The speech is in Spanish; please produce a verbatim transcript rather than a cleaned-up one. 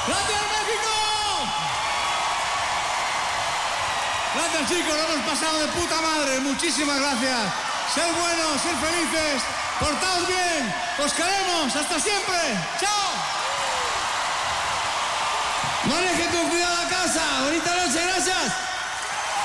¡Gracias, México! Gracias, chicos, lo hemos pasado de puta madre. Muchísimas gracias. Ser buenos, ser felices, portaos bien. Os queremos. Hasta siempre. ¡Chao! Manejen con cuidado a casa. Bonita noche, gracias.